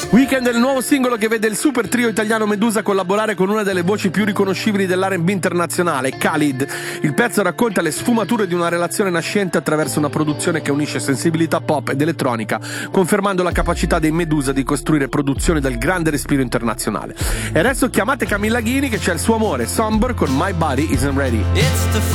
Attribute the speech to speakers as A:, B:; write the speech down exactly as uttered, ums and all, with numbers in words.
A: Weekend è il nuovo singolo che vede il super trio italiano Medusa collaborare con una delle voci più riconoscibili dell'R and B internazionale, Khalid. Il pezzo racconta le sfumature di una relazione nascente attraverso una produzione che unisce sensibilità pop ed elettronica, confermando la capacità dei Medusa di costruire produzioni dal grande respiro internazionale. E adesso chiamate Camilla Ghini che c'è il suo amore, Somber con My Body Isn't Ready.
B: It's the